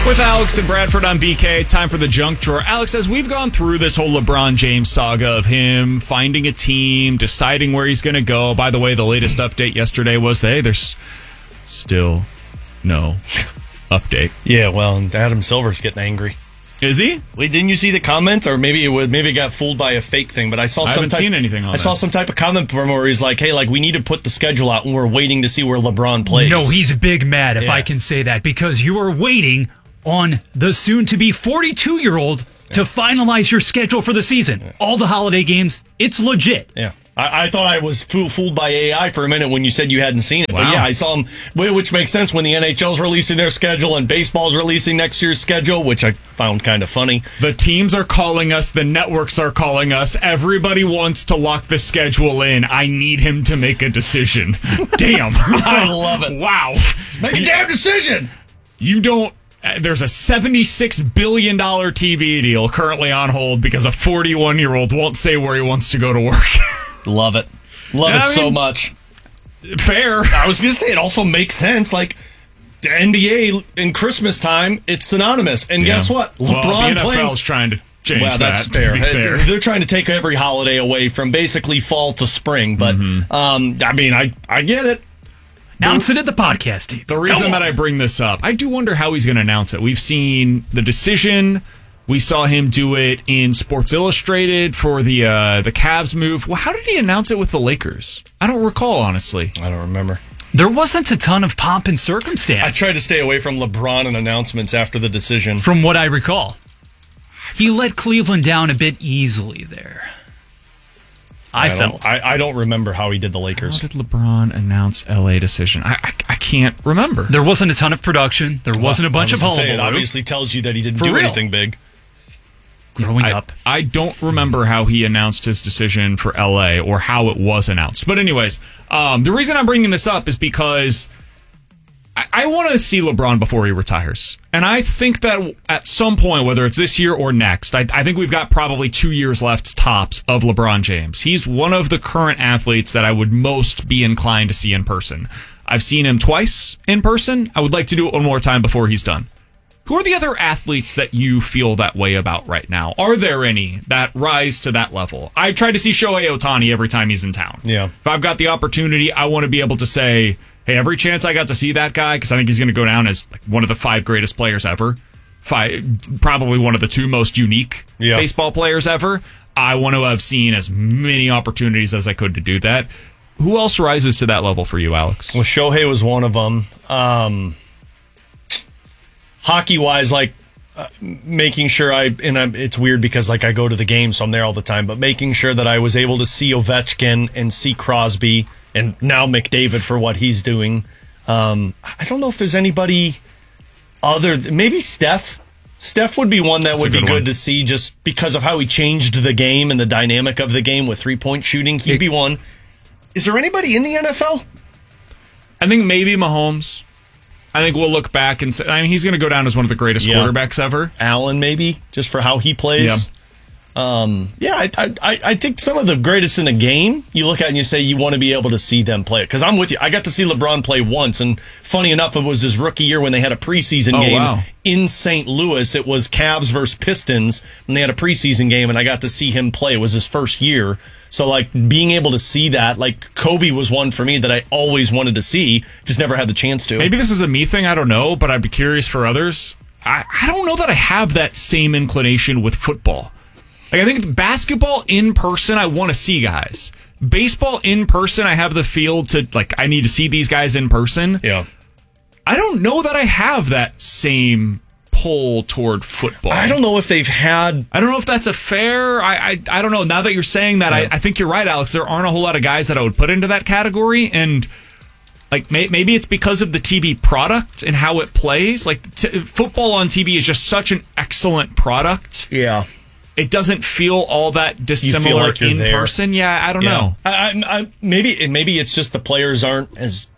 With Alex and Bradford on BK, time for the junk drawer. Alex, as we've gone through this whole LeBron James saga of him finding a team, deciding where he's going to go. By the way, the latest update yesterday was, hey, there's still no update. Yeah, well, Adam Silver's getting angry. Is he? Wait, didn't you see the comment? Or maybe it got fooled by a fake thing, but I haven't seen anything on I saw some type of comment from where he's like, hey, like, we need to put the schedule out and we're waiting to see where LeBron plays. No, he's big mad, if I can say that, because you are waiting on the soon-to-be 42-year-old to finalize your schedule for the season. All the holiday games, it's legit. Yeah. I thought I was fooled by AI for a minute when you said you hadn't seen it. Wow. But yeah, I saw him, which makes sense when the NHL's releasing their schedule and baseball's releasing next year's schedule, which I found kind of funny. The teams are calling us. The networks are calling us. Everybody wants to lock the schedule in. I need him to make a decision. Damn. I love it. Wow. Make a damn decision. You don't... There's a $76 billion TV deal currently on hold because a 41-year-old won't say where he wants to go to work. Love it. Love it so much. Fair. I was going to say, it also makes sense. Like, the NBA in Christmas time, it's synonymous. And guess what? LeBron the NFL's trying to change that. That's fair. They're trying to take every holiday away from basically fall to spring. But, I mean, I get it. Announce it at the podcast team. The reason that I bring this up, I do wonder how he's going to announce it. We've seen the decision. We saw him do it in Sports Illustrated for the Cavs move. Well, how did he announce it with the Lakers? I don't recall, honestly. I don't remember. There wasn't a ton of pomp and circumstance. I tried to stay away from LeBron and announcements after the decision. From what I recall. He let Cleveland down a bit easily there. I don't remember how he did the Lakers. How did LeBron announce LA decision? I can't remember. There wasn't a ton of production. There wasn't a bunch of hullabaloo. It obviously tells you that he didn't do anything big. Growing up. I don't remember how he announced his decision for LA or how it was announced. But anyways, the reason I'm bringing this up is because I want to see LeBron before he retires. And I think that at some point, whether it's this year or next, I think we've got probably 2 years left tops of LeBron James. He's one of the current athletes that I would most be inclined to see in person. I've seen him twice in person. I would like to do it one more time before he's done. Who are the other athletes that you feel that way about right now? Are there any that rise to that level? I try to see Shohei Ohtani every time he's in town. Yeah. If I've got the opportunity, I want to be able to say, hey, every chance I got to see that guy, because I think he's going to go down as one of the 5 greatest players ever, probably one of the 2 most unique baseball players ever. I want to have seen as many opportunities as I could to do that. Who else rises to that level for you, Alex? Well, Shohei was one of them. Hockey-wise, like, making sure it's weird because, like, I go to the game, so I'm there all the time, but making sure that I was able to see Ovechkin and see Crosby and now McDavid for what he's doing. I don't know if there's anybody maybe Steph. Steph would be one that would be good to see just because of how he changed the game and the dynamic of the game with three-point shooting. He'd be one. Is there anybody in the NFL? I think maybe Mahomes. I think we'll look back and say, I mean, he's going to go down as one of the greatest quarterbacks ever. Allen, maybe, just for how he plays. I think some of the greatest in the game, you look at and you say you want to be able to see them play it. Because I'm with you. I got to see LeBron play once, and funny enough, it was his rookie year when they had a preseason game in St. Louis. It was Cavs versus Pistons, and they had a preseason game, and I got to see him play. It was his first year. So, like, being able to see that, like, Kobe was one for me that I always wanted to see, just never had the chance to. Maybe this is a me thing, I don't know, but I'd be curious for others. I don't know that I have that same inclination with football. Like, I think basketball in person, I want to see guys. Baseball in person, I have the feel to, like, I need to see these guys in person. Yeah. I don't know that I have that same pull toward football. I don't know if they've had... I don't know if that's a fair... I don't know. Now that you're saying that, I think you're right, Alex. There aren't a whole lot of guys that I would put into that category, and like maybe it's because of the TV product and how it plays. Like, football on TV is just such an excellent product. Yeah. It doesn't feel all that dissimilar in person. Yeah, I don't know. Maybe it's just the players aren't as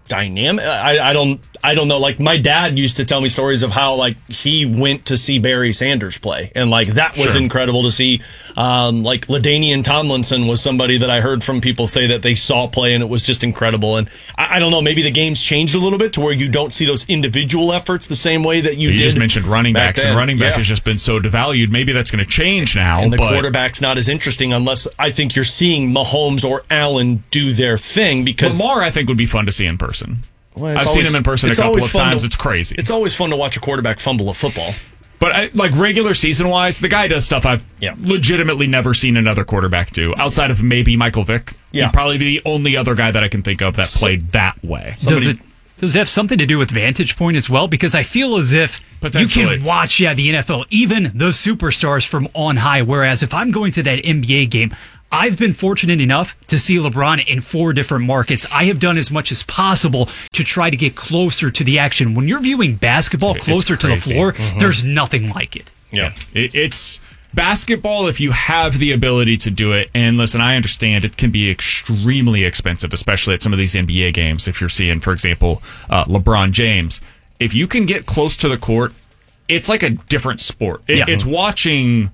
dynamic. I don't know. Like, my dad used to tell me stories of how, like, he went to see Barry Sanders play, and like that was incredible to see. Like, LaDainian Tomlinson was somebody that I heard from people say that they saw play, and it was just incredible. And I don't know, maybe the game's changed a little bit to where you don't see those individual efforts the same way that you did. You just mentioned running backs, and running back has just been so devalued. Maybe that's going to change now. And the quarterback's not as interesting unless I think you're seeing Mahomes or Allen do their thing, because Lamar, I think, would be fun to see in person. Well, I've seen him in person a couple of times. It's crazy. It's always fun to watch a quarterback fumble a football. But like regular season-wise, the guy does stuff I've legitimately never seen another quarterback do, outside of maybe Michael Vick. Yeah. He'd probably be the only other guy that I can think of that played that way. Does it have something to do with vantage point as well? Because I feel as if you can watch, the NFL, even the superstars from on high, whereas if I'm going to that NBA game, I've been fortunate enough to see LeBron in 4 different markets. I have done as much as possible to try to get closer to the action. When you're viewing basketball closer to the floor, there's nothing like it. Yeah. It's basketball if you have the ability to do it. And listen, I understand it can be extremely expensive, especially at some of these NBA games. If you're seeing, for example, LeBron James, if you can get close to the court, it's like a different sport. It's watching...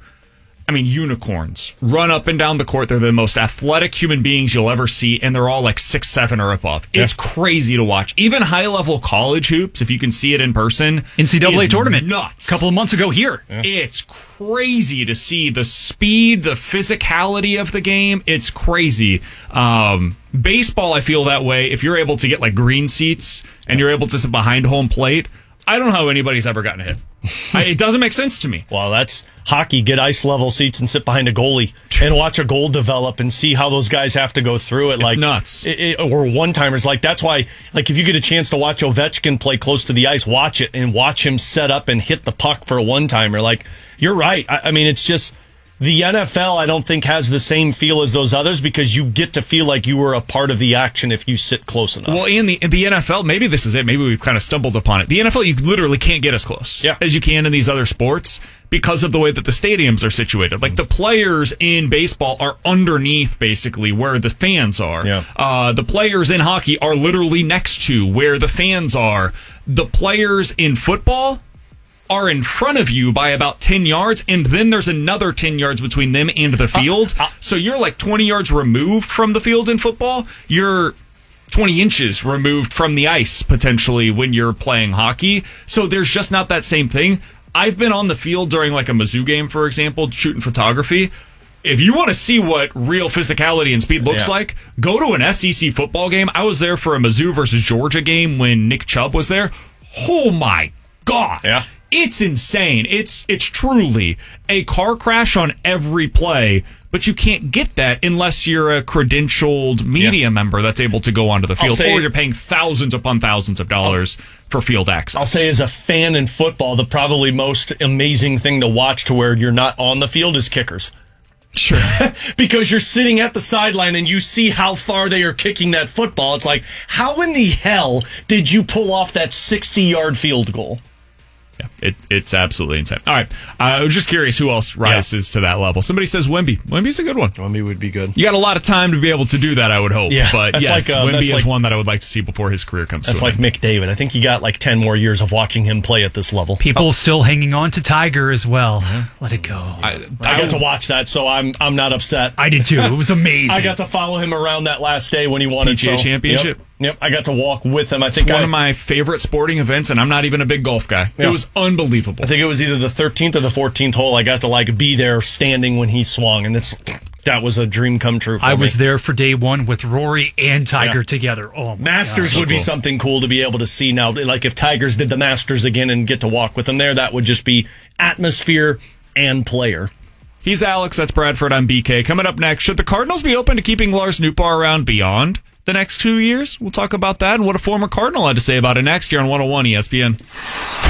unicorns run up and down the court. They're the most athletic human beings you'll ever see, and they're all like 6'7" or above. It's crazy to watch. Even high-level college hoops, if you can see it in person. NCAA tournament. Nuts. A couple of months ago here. Yeah. It's crazy to see the speed, the physicality of the game. It's crazy. Baseball, I feel that way. If you're able to get like green seats and you're able to sit behind home plate, I don't know how anybody's ever gotten hit. It doesn't make sense to me. Well, that's hockey. Get ice level seats and sit behind a goalie and watch a goal develop and see how those guys have to go through it. It's nuts. Or one-timers. Like, that's why, like, if you get a chance to watch Ovechkin play close to the ice, watch it and watch him set up and hit the puck for a one-timer. Like, you're right. I mean, it's just... The NFL, I don't think, has the same feel as those others because you get to feel like you were a part of the action if you sit close enough. Well, in the NFL, maybe this is it. Maybe we've kind of stumbled upon it. The NFL, you literally can't get as close as you can in these other sports because of the way that the stadiums are situated. Like, the players in baseball are underneath, basically, where the fans are. Yeah. The players in hockey are literally next to where the fans are. The players in football are in front of you by about 10 yards, and then there's another 10 yards between them and the field. So you're like 20 yards removed from the field in football. You're 20 inches removed from the ice, potentially, when you're playing hockey. So there's just not that same thing. I've been on the field during like a Mizzou game, for example, shooting photography. If you want to see what real physicality and speed looks like, go to an SEC football game. I was there for a Mizzou versus Georgia game when Nick Chubb was there. Oh my God. Yeah. It's insane. It's truly a car crash on every play, but you can't get that unless you're a credentialed media member that's able to go onto the field, or you're paying thousands upon thousands of dollars for field access. I'll say, as a fan in football, the probably most amazing thing to watch to where you're not on the field is kickers. Sure. Because you're sitting at the sideline and you see how far they are kicking that football. It's like, how in the hell did you pull off that 60-yard field goal? Yeah, it's absolutely insane. All right. I was just curious who else rises to that level. Somebody says Wemby. Wemby's a good one. Wemby would be good. You got a lot of time to be able to do that, I would hope. Yeah, but yes, Wemby is one that I would like to see before his career comes to an end. That's like McDavid. I think you got like 10 more years of watching him play at this level. People still hanging on to Tiger as well. Let it go. I got to watch that, so I'm not upset. I did too. It was amazing. I got to follow him around that last day when he won PGA Championship. Yep, I got to walk with him. I It's think one of my favorite sporting events, and I'm not even a big golf guy. It was unbelievable. I think it was either the 13th or the 14th hole. I got to like be there standing when he swung, and that was a dream come true for me. I was there for day one with Rory and Tiger together. Oh, my Masters would be something cool to be able to see now. Like if Tigers did the Masters again and get to walk with him there, that would just be atmosphere and player. He's Alex. That's Bradford. I'm BK. Coming up next, should the Cardinals be open to keeping Lars Nootbaar around beyond the next 2 years? We'll talk about that and what a former Cardinal had to say about it next year on 101 ESPN.